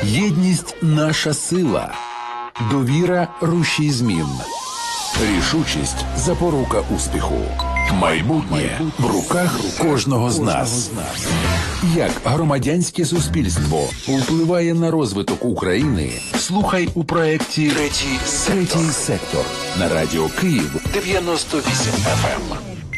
Єдність – наша сила. Довіра – рушій змін. Рішучість – запорука успіху. Майбутнє в руках кожного з нас. Як громадянське суспільство впливає на розвиток України? Слухай у проєкті «Третій сектор» на Радіо Київ 98 FM.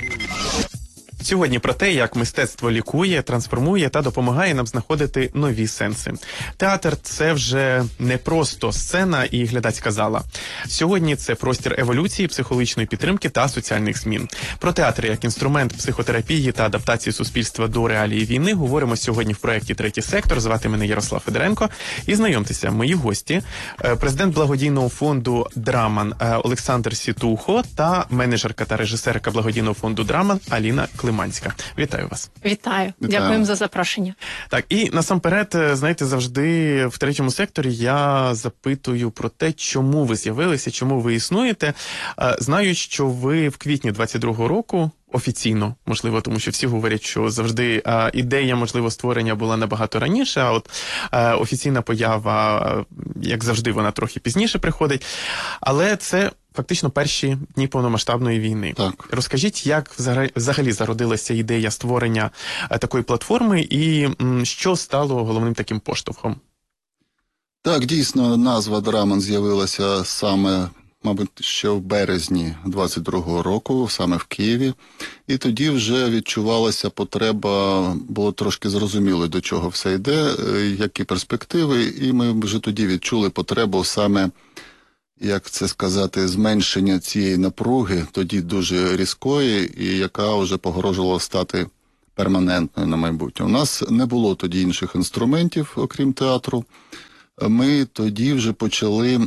Сьогодні про те, як мистецтво лікує, трансформує та допомагає нам знаходити нові сенси. Театр – це вже не просто сцена і глядацька зала. Сьогодні це простір еволюції, психологічної підтримки та соціальних змін. Про театр як інструмент психотерапії та адаптації суспільства до реалії війни говоримо сьогодні в проєкті «Третій сектор». Звати мене Ярослав Федоренко. І знайомтеся, мої гості – президент благодійного фонду «Драман» Олександр Сітухо та менеджерка та режисерка благодійного фонду «Драман» Аліна Климанська. Вітаю вас. Вітаю. Дякуємо за запрошення. Так, і насамперед, знаєте, завжди в третьому секторі я запитую про те, чому ви з'явилися, чому ви існуєте. Знаю, що ви в квітні 22-го року офіційно, можливо, тому що всі говорять, що завжди ідея, можливо, створення була набагато раніше, а от офіційна поява, як завжди, вона трохи пізніше приходить. Але це фактично перші дні повномасштабної війни. Так. Розкажіть, як взагалі зародилася ідея створення такої платформи і що стало головним таким поштовхом? Так, дійсно, назва «Драман» з'явилася саме, мабуть, ще в березні 22-го року, саме в Києві. І тоді вже відчувалася потреба, було трошки зрозуміло, до чого все йде, які перспективи. І ми вже тоді відчули потребу саме, як це сказати, зменшення цієї напруги, тоді дуже різкої, і яка вже погрожувала стати перманентною на майбутнє. У нас не було тоді інших інструментів, окрім театру. Ми тоді вже почали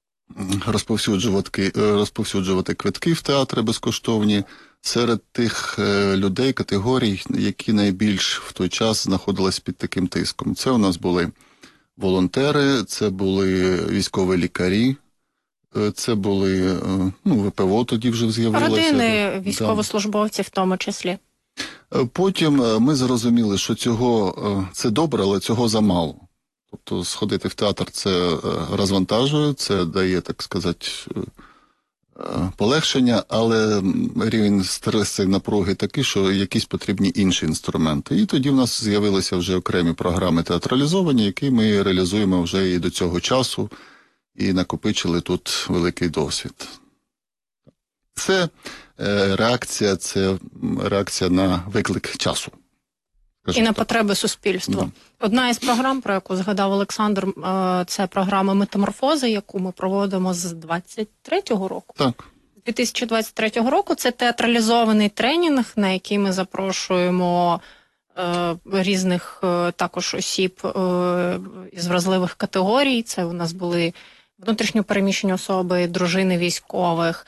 розповсюджувати квитки в театри безкоштовні серед тих людей, категорій, які найбільш в той час знаходились під таким тиском. Це у нас були волонтери, це були військові лікарі, це були, ВПО тоді вже з'явилося. Родини військовослужбовців в тому числі. Потім ми зрозуміли, що це добре, але цього замало. Тобто сходити в театр – це розвантажує, це дає, так сказати, полегшення, але рівень стресу і напруги такий, що якісь потрібні інші інструменти. І тоді в нас з'явилися вже окремі програми театралізовані, які ми реалізуємо вже і до цього часу, і накопичили тут великий досвід. Це реакція на виклик часу. І на потреби суспільства. Да. Одна із програм, про яку згадав Олександр, це програма «Метаморфози», яку ми проводимо з 23-го року. Так. 2023 року це театралізований тренінг, на який ми запрошуємо різних також осіб із вразливих категорій. Це у нас були внутрішньо переміщені особи, дружини військових,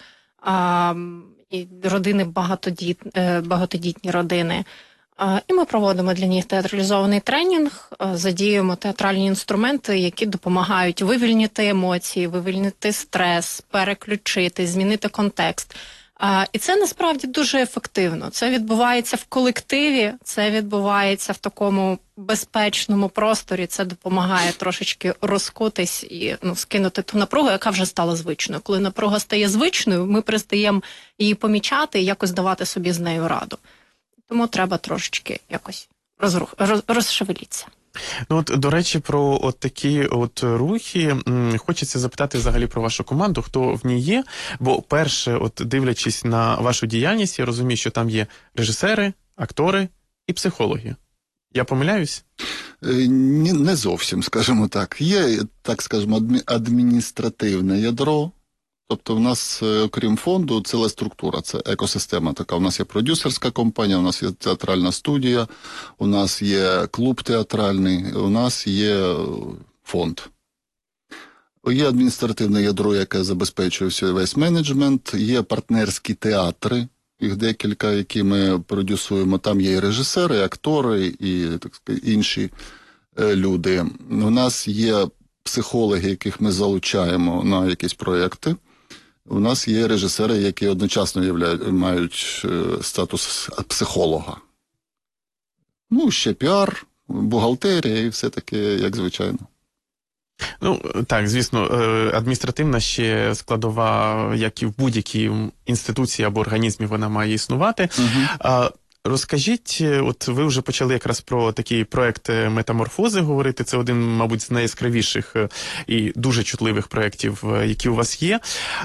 і родини багатодітні родини. І ми проводимо для них театралізований тренінг, задіюємо театральні інструменти, які допомагають вивільнити емоції, вивільнити стрес, переключити, змінити контекст. І це насправді дуже ефективно. Це відбувається в колективі, це відбувається в такому безпечному просторі, це допомагає трошечки розкутись і скинути ту напругу, яка вже стала звичною. Коли напруга стає звичною, ми перестаємо її помічати і якось давати собі з нею раду. Тому треба трошечки якось розшевелітися. До речі, про такі рухи, хочеться запитати взагалі про вашу команду, хто в ній є, бо перше, дивлячись на вашу діяльність, я розумію, що там є режисери, актори і психологи. Я помиляюсь? Не зовсім, скажімо так. Є, так скажімо, адміністративне ядро. Тобто в нас, окрім фонду, ціла структура, це екосистема така. У нас є продюсерська компанія, у нас є театральна студія, у нас є клуб театральний, у нас є фонд. Є адміністративне ядро, яке забезпечує весь менеджмент, є партнерські театри, їх декілька, які ми продюсуємо. Там є і режисери, і актори, і так сказати, інші люди. У нас є психологи, яких ми залучаємо на якісь проєкти. У нас є режисери, які одночасно мають статус психолога. Ще піар, бухгалтерія і все таке, як звичайно. Ну, так, звісно, адміністративна ще складова, як і в будь-якій інституції або організмі, вона має існувати. Розкажіть, от ви вже почали якраз про такий проект метаморфози говорити. Це один, мабуть, з найяскравіших і дуже чутливих проєктів, які у вас є.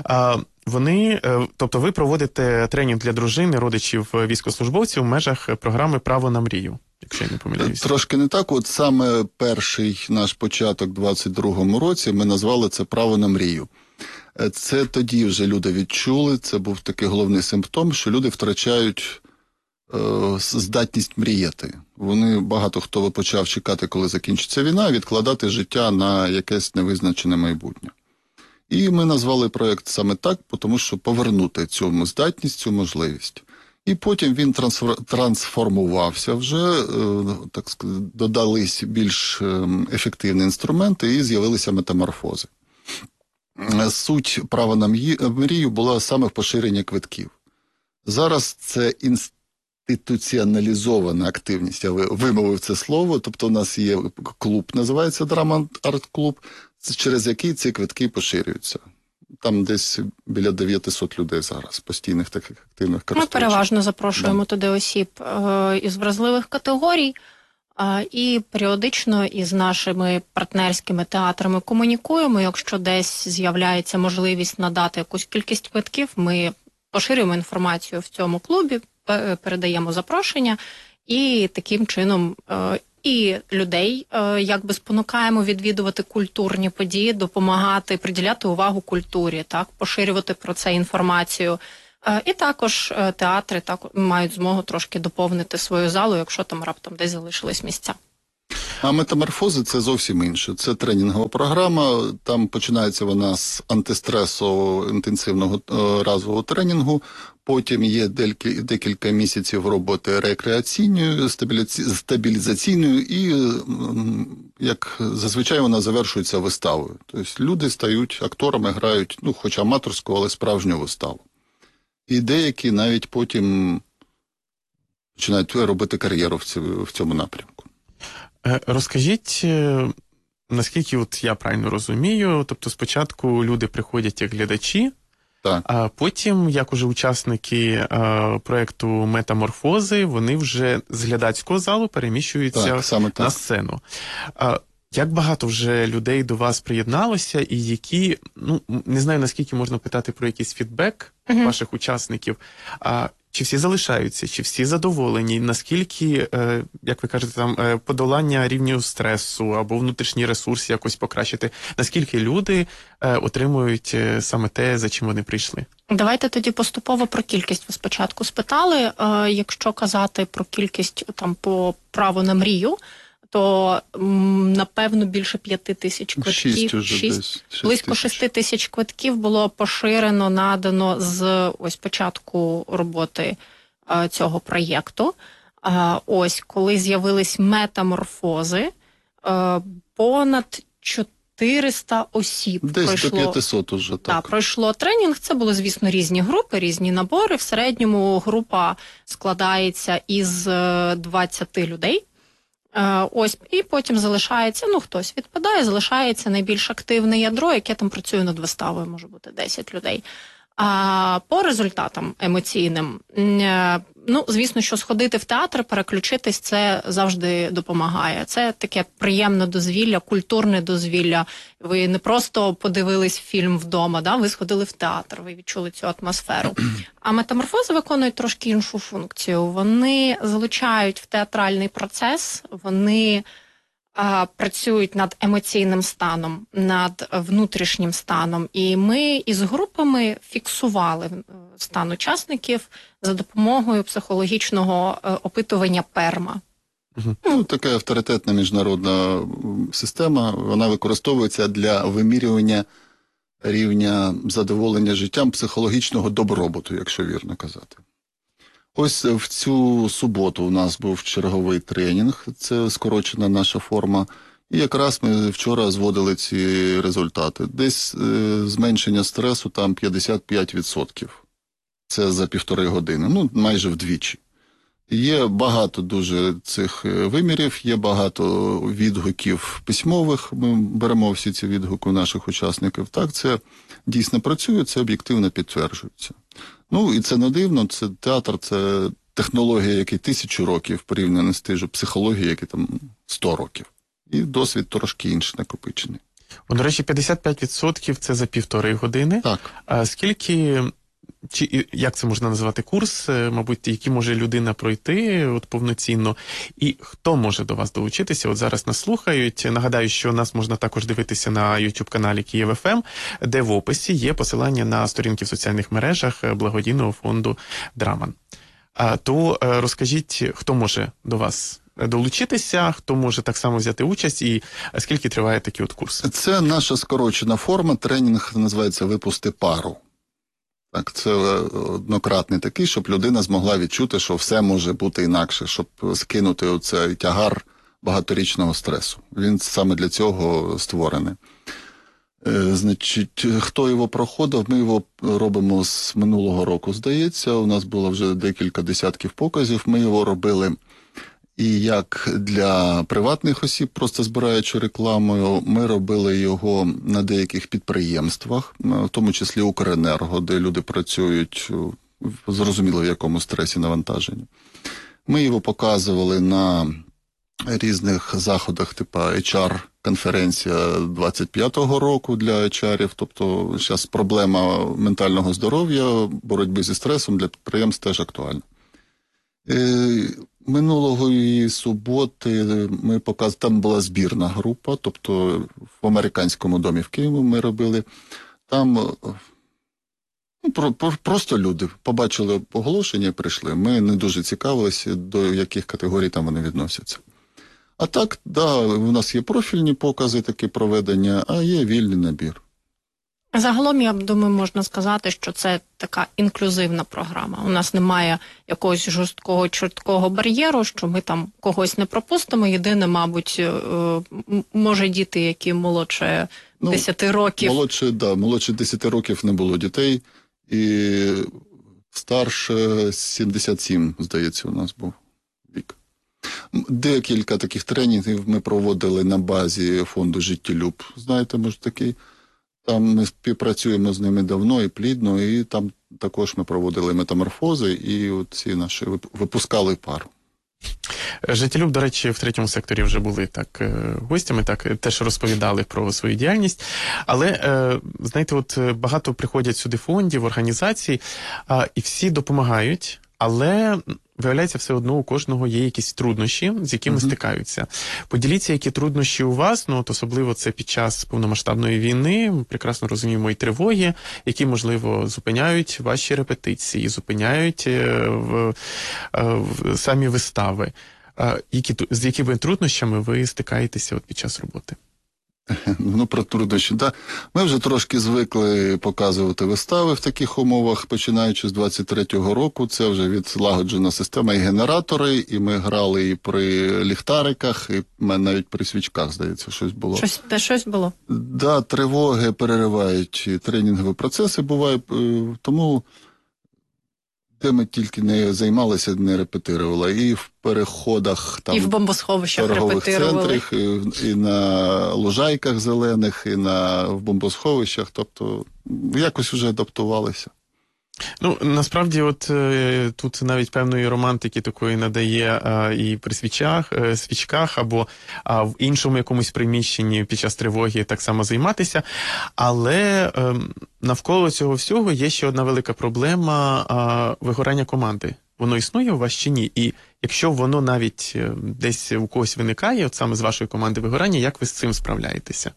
Тобто ви проводите тренінг для дружин, родичів військовослужбовців в межах програми «Право на мрію», якщо я не помиляюся. Трошки не так. От саме перший наш початок в 22-му році ми назвали це «Право на мрію». Це тоді вже люди відчули, це був такий головний симптом, що люди втрачають здатність мріяти. Багато хто почав чекати, коли закінчиться війна, відкладати життя на якесь невизначене майбутнє. І ми назвали проєкт саме так, тому що повернути цю здатність, цю можливість. І потім він трансформувався вже, так сказати, додались більш ефективні інструменти і з'явилися метаморфози. Суть права на мрію була саме в поширенні квитків. Зараз це інституціоналізована активність. Я вимовив це слово, тобто у нас є клуб, називається Драма Арт Клуб, через який ці квитки поширюються. Там десь біля 900 людей зараз, постійних таких активних користувачів. Ми переважно запрошуємо туди осіб із вразливих категорій, і періодично із нашими партнерськими театрами комунікуємо. Якщо десь з'являється можливість надати якусь кількість квитків, ми поширюємо інформацію в цьому клубі, передаємо запрошення, і таким чином і людей якби спонукаємо відвідувати культурні події, допомагати, приділяти увагу культурі, так, поширювати про це інформацію. І також театри мають змогу трошки доповнити свою залу, якщо там раптом десь залишились місця. А метаморфози – це зовсім інше. Це тренінгова програма, там починається вона з антистресового інтенсивного разового тренінгу, потім є декілька місяців роботи рекреаційною, стабілізаційною і, як зазвичай, вона завершується виставою. Тобто люди стають акторами, грають, хоч аматорську, але справжню виставу. І деякі навіть потім починають робити кар'єру в цьому напрямку. Розкажіть, наскільки от я правильно розумію, тобто спочатку люди приходять як глядачі, так. А потім, як уже учасники проєкту «Метаморфози», вони вже з глядацького залу переміщуються на сцену. Як багато вже людей до вас приєдналося, і які, не знаю, наскільки можна питати про якийсь фідбек ваших учасників, чи всі залишаються, чи всі задоволені, наскільки, як ви кажете, там подолання рівню стресу або внутрішній ресурс якось покращити, наскільки люди отримують саме те, за чим вони прийшли? Давайте тоді поступово про кількість ви спочатку спитали. Якщо казати про кількість там по праву на мрію, то, напевно, більше 5 тисяч квитків. Близько 6 тисяч квитків було поширено, надано з ось початку роботи цього проєкту. Ось, коли з'явились метаморфози, понад 400 осіб десь до 500 уже, так. Так, пройшло тренінг. Це були, звісно, різні групи, різні набори. В середньому група складається із 20 людей. Ось, і потім залишається, хтось відпадає, залишається найбільш активне ядро, яке там працює над виставою, може бути 10 людей. А по результатам емоційним, звісно, що сходити в театр, переключитись, це завжди допомагає. Це таке приємне дозвілля, культурне дозвілля. Ви не просто подивились фільм вдома, ви сходили в театр, ви відчули цю атмосферу. А метаморфози виконують трошки іншу функцію. Вони залучають в театральний процес, вони працюють над емоційним станом, над внутрішнім станом. І ми із групами фіксували стан учасників за допомогою психологічного опитування ПЕРМА. Така авторитетна міжнародна система, вона використовується для вимірювання рівня задоволення життям, психологічного добробуту, якщо вірно казати. Ось в цю суботу у нас був черговий тренінг, це скорочена наша форма, і якраз ми вчора зводили ці результати. Десь зменшення стресу там 55%. Це за 1,5 години, майже вдвічі. Є багато дуже цих вимірів, є багато відгуків письмових. Ми беремо всі ці відгуки наших учасників. Так, це дійсно працює, це об'єктивно підтверджується. Ну, і це не дивно, це театр, це технологія, яка 1000 років порівняно з тією психологією, яка там 100 років. І досвід трошки інший накопичений. До речі, 55% це за 1,5 години. Так. А скільки, чи як це можна назвати, курс, мабуть, який може людина пройти от повноцінно, і хто може до вас долучитися? От зараз нас слухають. Нагадаю, що нас можна також дивитися на YouTube-каналі Київ ФМ, де в описі є посилання на сторінки в соціальних мережах благодійного фонду Драман. То розкажіть, хто може до вас долучитися, хто може так само взяти участь, і скільки триває такий от курс? Це наша скорочена форма, тренінг називається «Випусти пару». Так, це однократний такий, щоб людина змогла відчути, що все може бути інакше, щоб скинути оцей тягар багаторічного стресу. Він саме для цього створений. Значить, хто його проходив, ми його робимо з минулого року, здається. У нас було вже декілька десятків показів. Ми його робили і як для приватних осіб, просто збираючи рекламою. Ми робили його на деяких підприємствах, в тому числі Укренерго, де люди працюють, зрозуміло, в якому стресі, навантаженні. Ми його показували на різних заходах, типу HR-конференція 25-го року для HR-ів, тобто зараз проблема ментального здоров'я, боротьби зі стресом для підприємств теж актуальна. Минулої суботи ми показували, там була збірна група, тобто в американському домі в Києві ми робили. Там просто люди побачили оголошення і прийшли. Ми не дуже цікавилися, до яких категорій там вони відносяться. А так, да, у нас є профільні покази, такі проведення, а є вільний набір. Загалом, я думаю, можна сказати, що це така інклюзивна програма. У нас немає якогось жорсткого, чорткого бар'єру, що ми там когось не пропустимо. Єдине, мабуть, може діти, які молодше 10 років. Молодше 10 років не було дітей, і старше 77, здається, у нас був вік. Декілька таких тренінгів ми проводили на базі фонду «Життєлюб». Знаєте, може, такий? Там ми співпрацюємо з ними давно і плідно, і там також ми проводили метаморфози, і ці наші випускали пару. Життєлюб, до речі, в третьому секторі вже були так гостями, так теж розповідали про свою діяльність. Але, знаєте, от багато приходять сюди фондів, організацій, і всі допомагають, але виявляється, все одно у кожного є якісь труднощі, з якими стикаються. Поділіться, які труднощі у вас, ну от особливо це під час повномасштабної війни, ми прекрасно розуміємо і тривоги, які, можливо, зупиняють ваші репетиції, зупиняють самі вистави. З якими труднощами ви стикаєтеся от під час роботи? Ну, про труднощі. Да. Ми вже трошки звикли показувати вистави в таких умовах, починаючи з 23-го року. Це вже відлагоджена система і генератори, і ми грали і при ліхтариках, і навіть при свічках, здається, щось було. Щось було? Да, тривоги переривають, тренінгові процеси бувають, тому де ми тільки не займалися, не репетирували. І в переходах, там, і в бомбосховищах торгових репетирували. центрах, і на лужайках зелених, і в бомбосховищах. Тобто, якось вже адаптувалися. Ну, насправді, от тут навіть певної романтики такої надає і при свічках, або в іншому якомусь приміщенні під час тривоги так само займатися. Але навколо цього всього є ще одна велика проблема вигорання команди. Воно існує у вас чи ні? І якщо воно навіть десь у когось виникає, от саме з вашої команди вигорання, як ви з цим справляєтеся?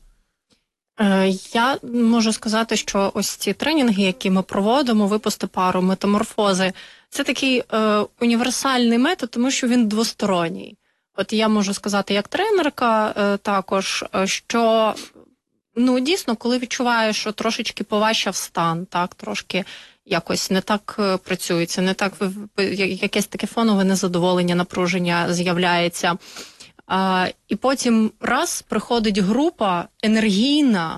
Я можу сказати, що ось ці тренінги, які ми проводимо, випусти пару, метаморфози, це такий універсальний метод, тому що він двосторонній. От я можу сказати як тренерка також, що дійсно, коли відчуваєш, що трошечки поважчав стан, так, трошки якось не так працюється, не так, якесь таке фонове незадоволення, напруження з'являється. І потім раз приходить група енергійна,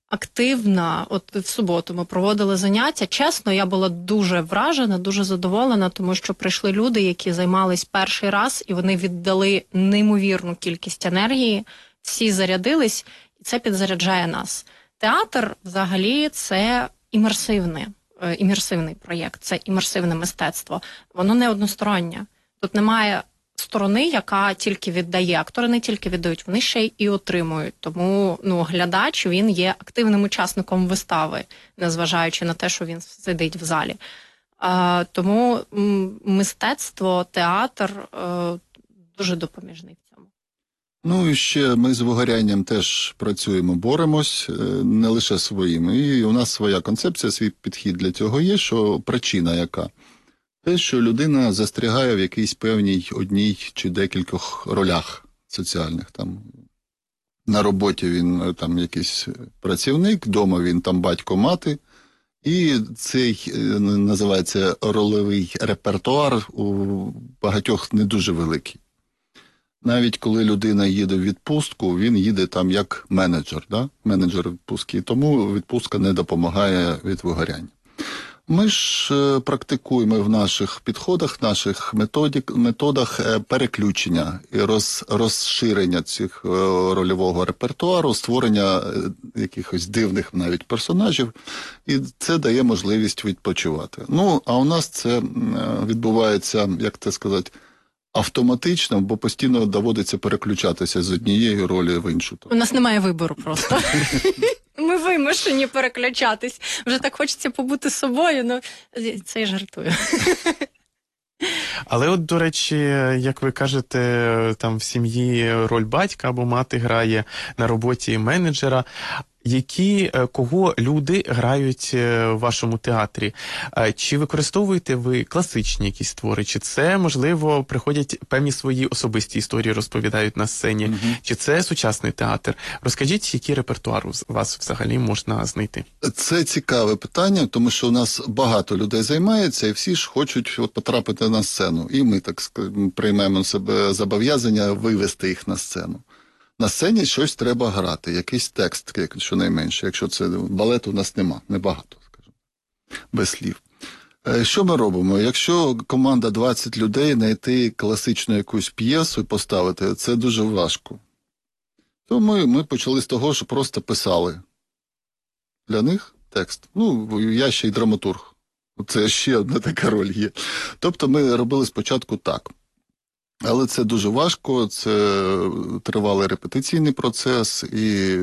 активна. От в суботу ми проводили заняття. Чесно, я була дуже вражена, дуже задоволена, тому що прийшли люди, які займались перший раз, і вони віддали неймовірну кількість енергії, всі зарядились, і це підзаряджає нас. Театр, взагалі, це імерсивний проєкт, це імерсивне мистецтво. Воно не одностороннє. Тут немає сторони, яка тільки віддає. Актори не тільки віддають, вони ще й отримують. Тому глядач, він є активним учасником вистави, незважаючи на те, що він сидить в залі. Тому мистецтво, театр дуже допоміжний в цьому. Ну і ще ми з вигорянням теж працюємо, боремось, не лише своїми. І у нас своя концепція, свій підхід для цього є, що причина яка? Те, що людина застрягає в якійсь певній одній чи декількох ролях соціальних. Там на роботі він там якийсь працівник, вдома він там батько-мати. І цей називається рольовий репертуар у багатьох не дуже великий. Навіть коли людина їде в відпустку, він їде там як менеджер, да? Менеджер відпустки. Тому відпустка не допомагає від вигоряння. Ми ж практикуємо в наших підходах, наших методах переключення і розширення цих рольового репертуару, створення якихось дивних навіть персонажів, і це дає можливість відпочивати. Ну, а у нас це відбувається, як це сказати, автоматично, бо постійно доводиться переключатися з однієї ролі в іншу. У нас немає вибору просто. Ми вимушені переключатись. Вже так хочеться побути собою, ну це я жартую. Але от, до речі, як ви кажете, там в сім'ї роль батька або мати грає, на роботі менеджера. Кого люди грають в вашому театрі? Чи використовуєте ви класичні якісь твори? Чи це, можливо, приходять певні свої особисті історії, розповідають на сцені? Чи це сучасний театр? Розкажіть, який репертуар у вас взагалі можна знайти? Це цікаве питання, тому що у нас багато людей займається, і всі ж хочуть потрапити на сцену. І ми, так скажемо, приймемо себе зобов'язання вивести їх на сцену. На сцені щось треба грати, якийсь текст, щонайменше. Якщо це балету у нас небагато, скажімо, без слів. Що ми робимо? Якщо команда 20 людей, знайти класичну якусь п'єсу і поставити, це дуже важко. То ми почали з того, що просто писали для них текст. Ну, я ще й драматург. Це ще одна така роль є. Тобто ми робили спочатку так. Але це дуже важко, це тривалий репетиційний процес, і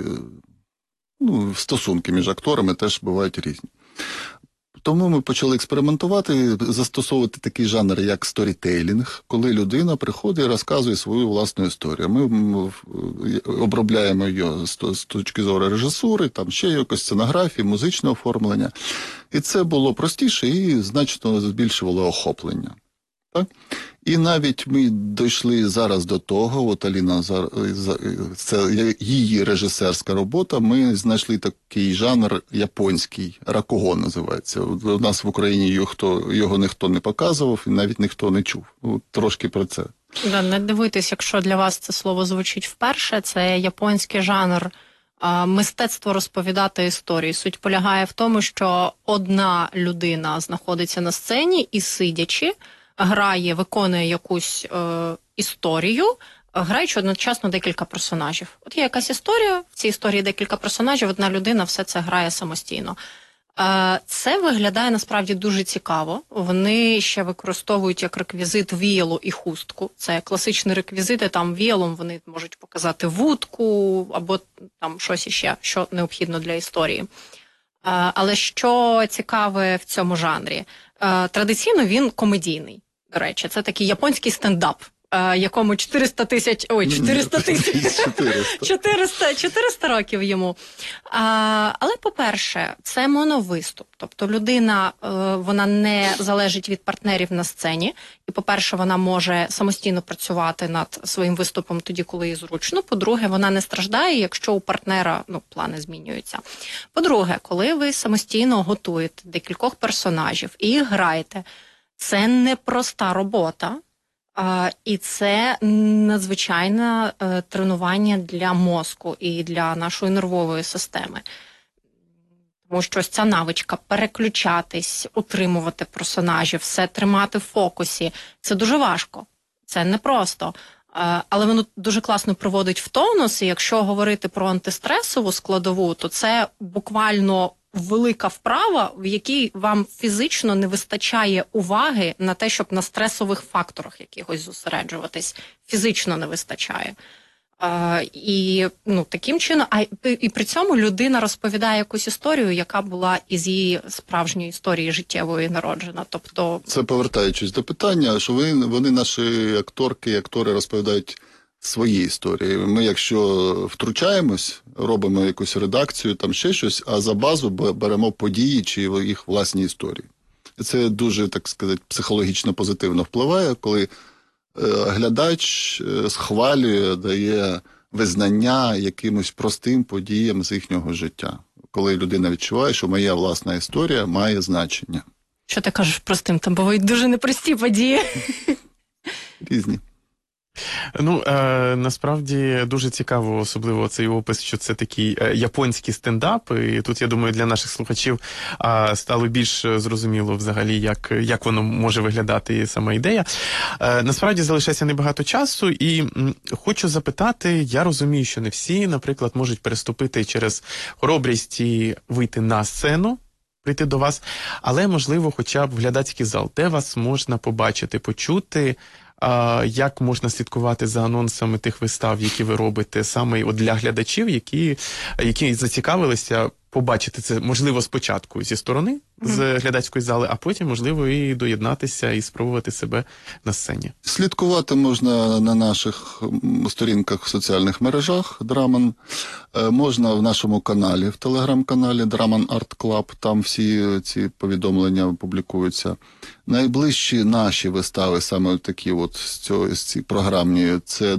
стосунки між акторами теж бувають різні. Тому ми почали експериментувати, застосовувати такий жанр, як сторітейлінг, коли людина приходить і розказує свою власну історію. Ми обробляємо її з точки зору режисури, там ще якось сценографії, музичне оформлення. І це було простіше і значно збільшувало охоплення. Так? І навіть ми дійшли зараз до того, от Аліна, це її режисерська робота, ми знайшли такий жанр японський, ракуго називається. У нас в Україні його ніхто не показував і навіть ніхто не чув. От трошки про це. Не дивуйтесь, якщо для вас це слово звучить вперше, це японський жанр мистецтво розповідати історії. Суть полягає в тому, що одна людина знаходиться на сцені і, сидячи, грає, виконує якусь історію, граючи одночасно декілька персонажів. От є якась історія, в цій історії декілька персонажів, одна людина все це грає самостійно. Це виглядає насправді дуже цікаво. Вони ще використовують як реквізит віяло і хустку. Це класичні реквізити, там віялом вони можуть показати вудку або там щось іще, що необхідно для історії. Але що цікаве в цьому жанрі? Традиційно він комедійний, до речі. Це такий японський стендап, якому 400 років йому. Але, по-перше, це моновиступ. Тобто людина, вона не залежить від партнерів на сцені. І, по-перше, вона може самостійно працювати над своїм виступом тоді, коли їй зручно. По-друге, вона не страждає, якщо у партнера плани змінюються. По-друге, коли ви самостійно готуєте декількох персонажів і їх граєте, це непроста робота. І це надзвичайне тренування для мозку і для нашої нервової системи. Тому що ось ця навичка переключатись, утримувати персонажів, все тримати в фокусі, це дуже важко, це непросто. Але воно дуже класно приводить в тонус, і якщо говорити про антистресову складову, то це буквально велика вправа, в якій вам фізично не вистачає уваги на те, щоб на стресових факторах якихось зосереджуватись. Фізично не вистачає. І таким чином, і при цьому людина розповідає якусь історію, яка була із її справжньої історії життєвої народжена. Тобто, це повертаючись до питання, що вони наші акторки і актори розповідають свої історії. Ми, якщо втручаємось, робимо якусь редакцію, там ще щось, а за базу беремо події чи їх власні історії. Це дуже, так сказати, психологічно позитивно впливає, коли глядач схвалює, дає визнання якимось простим подіям з їхнього життя. Коли людина відчуває, що моя власна історія має значення. Що ти кажеш простим? Там бувають дуже непрості події. Різні. Насправді дуже цікаво, особливо цей опис, що це такий японський стендап, і тут, я думаю, для наших слухачів стало більш зрозуміло взагалі, як воно може виглядати, сама ідея. Насправді залишається небагато часу, і хочу запитати, я розумію, що не всі, наприклад, можуть переступити через хоробрість і вийти на сцену, прийти до вас, але, можливо, хоча б в глядацький зал, де вас можна побачити, почути, як можна слідкувати за анонсами тих вистав, які ви робите, саме для глядачів, які зацікавилися побачити це, можливо, спочатку зі сторони, з глядацької зали, а потім, можливо, і доєднатися і спробувати себе на сцені. Слідкувати можна на наших сторінках в соціальних мережах Драман, можна в нашому каналі, в телеграм-каналі Драман Арт Клаб, там всі ці повідомлення публікуються. Найближчі наші вистави, саме такі от з ці програмні, це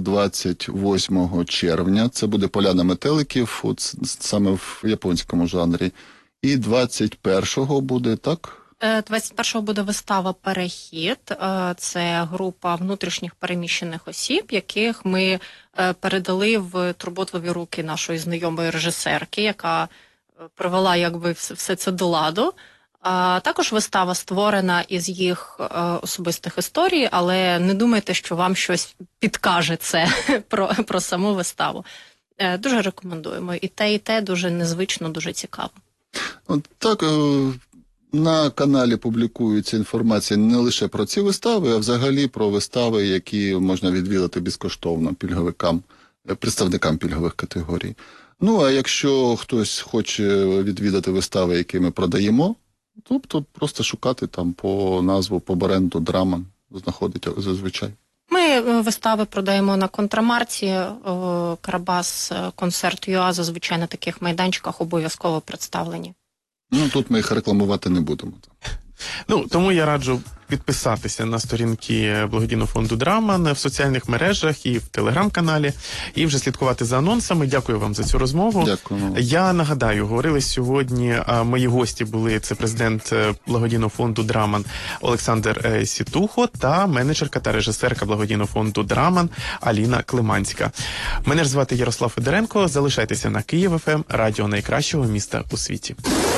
28 червня, це буде «Поляна метеликів», от саме в японському жанрі. І 21-го буде, так? 21-го буде вистава «Перехід». Це група внутрішніх переміщених осіб, яких ми передали в турботливі руки нашої знайомої режисерки, яка привела якби все це до ладу. Також вистава створена із їх особистих історій, але не думайте, що вам щось підкаже це про саму виставу. Дуже рекомендуємо. І те дуже незвично, дуже цікаво. Так, на каналі публікується інформація не лише про ці вистави, а взагалі про вистави, які можна відвідати безкоштовно пільговикам, представникам пільгових категорій. А якщо хтось хоче відвідати вистави, які ми продаємо, то просто шукати там по назву, по бренду Драман, знаходить зазвичай. Ми вистави продаємо на Контрамарці, Карабас, Концерт ЮА, зазвичай на таких майданчиках обов'язково представлені. Тут ми їх рекламувати не будемо. Тому я раджу підписатися на сторінки благодійного фонду Драман в соціальних мережах і в телеграм-каналі, і вже слідкувати за анонсами. Дякую вам за цю розмову. Дякую. Я нагадаю, говорили сьогодні, мої гості були, це президент благодійного фонду Драман Олександр Сітухо та менеджерка та режисерка благодійного фонду Драман Аліна Климанська. Мене ж звати Ярослав Федоренко. Залишайтеся на Київ ФМ, радіо найкращого міста у світі.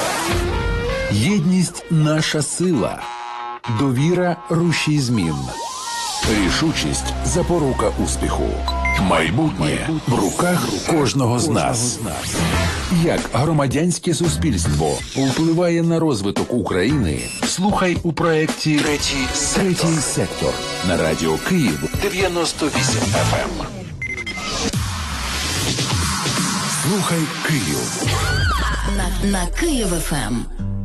Єдність – наша сила. Довіра – рушій змін. Рішучість – запорука успіху. Майбутнє в руках кожного з нас. Як громадянське суспільство впливає на розвиток України? Слухай у проєкті «Третій сектор» на радіо Київ 98 FM. Слухай Київ. На Київ ФМ.